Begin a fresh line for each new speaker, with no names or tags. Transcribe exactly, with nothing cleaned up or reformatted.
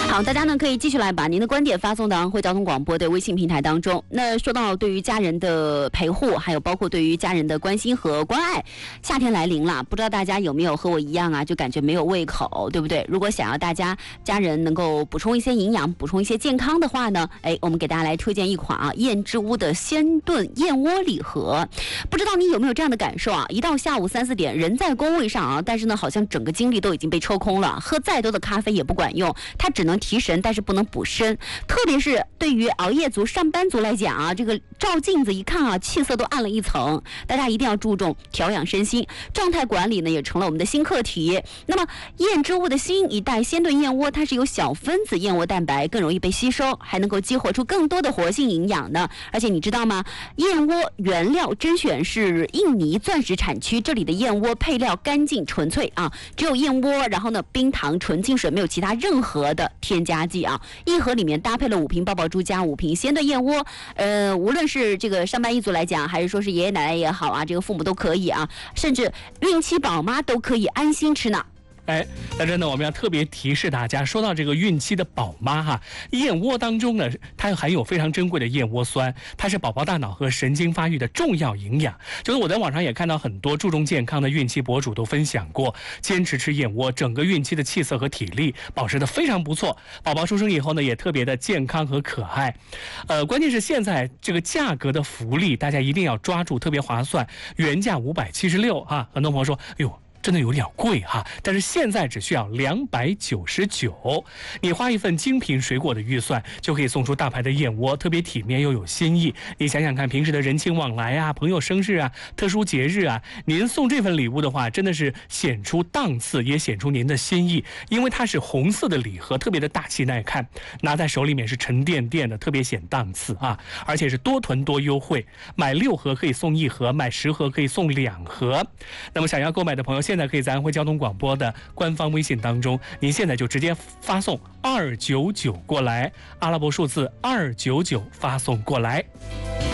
好，大家呢可以继续来把您的观点发送到安徽交通广播的微信平台当中。那说到对于家人的陪护，还有包括对于家人的关心和关爱，夏天来临了，不知道大家有没有和我一样啊，就感觉没有胃口，对不对？如果想要大家家人能够补充一些营养，补充一些健康的话呢，哎，我们给大家来推荐一款啊燕之屋的鲜炖燕窝礼盒。不知道你有没有这样的感受啊？一到下午三四点，人在工位上啊，但是呢，好像整个精力都已经被抽空了，喝再多的咖啡也不管用，它只能提神，但是不能补身。特别是对于熬夜族、上班族来讲啊，这个照镜子一看啊，气色都暗了一层。大家一定要注重调养身心，状态管理呢也成了我们的新课题。那么燕之屋的新一代鲜炖燕窝，它是由小分子燕窝蛋白，更容易被吸收，还能够激活出更多的活性营养呢。而且你知道吗？燕窝原料甄选是印尼钻石产区，这里的燕窝配料干净纯粹啊，只有燕窝，然后呢冰糖、纯净水，没有其他任何的添加剂啊。一盒里面搭配了五瓶爆爆珠加五瓶鲜炖燕窝，呃，无论是这个上班一族来讲，还是说是爷爷奶奶也好啊，这个父母都可以啊，甚至孕期宝妈都可以安心吃呢。
哎，但是呢，我们要特别提示大家，说到这个孕期的宝妈哈，燕窝当中呢，它含有非常珍贵的燕窝酸，它是宝宝大脑和神经发育的重要营养。就是我在网上也看到很多注重健康的孕期博主都分享过，坚持吃燕窝，整个孕期的气色和体力保持得非常不错。宝宝出生以后呢，也特别的健康和可爱。呃，关键是现在这个价格的福利，大家一定要抓住，特别划算，原价五百七十六啊，很多朋友说，哎呦，真的有点贵哈，但是现在只需要两百九十九，你花一份精品水果的预算，就可以送出大牌的燕窝，特别体面又有新意。你想想看，平时的人情往来啊，朋友生日啊，特殊节日啊，您送这份礼物的话，真的是显出档次，也显出您的心意。因为它是红色的礼盒，特别的大气耐看，拿在手里面是沉甸甸的，特别显档次啊，而且是多囤多优惠，买六盒可以送一盒，买十盒可以送两盒。那么想要购买的朋友，现在可以在安徽交通广播的官方微信当中，您现在就直接发送二九九过来，阿拉伯数字二九九发送过来。